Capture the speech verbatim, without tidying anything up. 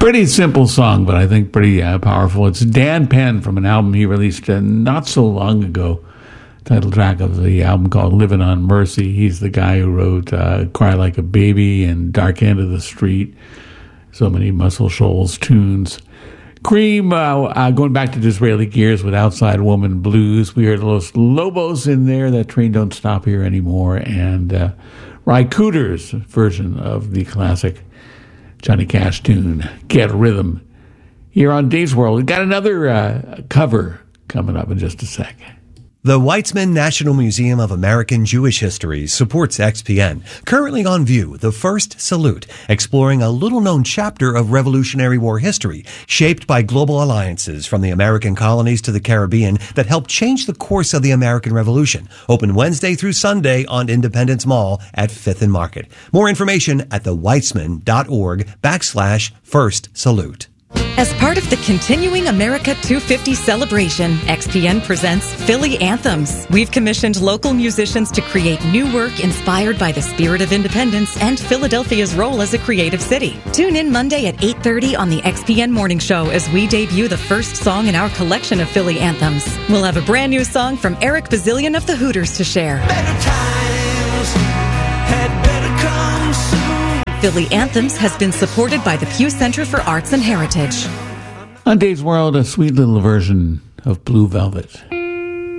Pretty simple song, but I think pretty uh, powerful. It's Dan Penn from an album he released uh, not so long ago. Title track of the album called Living on Mercy. He's the guy who wrote uh, Cry Like a Baby and Dark End of the Street. So many Muscle Shoals tunes. Cream, uh, uh, going back to Disraeli Gears with Outside Woman Blues. We heard Los Lobos in there, That Train Don't Stop Here Anymore, and uh, Ry Cooder's version of the classic Johnny Cash tune, Get Rhythm. Here on Dave's World, we've got another uh, cover coming up in just a sec. The Weitzman National Museum of American Jewish History supports X P N. Currently on view, The First Salute, exploring a little-known chapter of Revolutionary War history shaped by global alliances from the American colonies to the Caribbean that helped change the course of the American Revolution. Open Wednesday through Sunday on Independence Mall at Fifth and Market. More information at theweitzman.org backslash First Salute. As part of the continuing America two fifty celebration, X P N presents Philly Anthems. We've commissioned local musicians to create new work inspired by the spirit of independence and Philadelphia's role as a creative city. Tune in Monday at eight thirty on the X P N Morning Show as we debut the first song in our collection of Philly Anthems. We'll have a brand new song from Eric Bazillion of the Hooters to share. Better times had better come soon. Philly Anthems has been supported by the Pew Center for Arts and Heritage. On Dave's World, a sweet little version of Blue Velvet.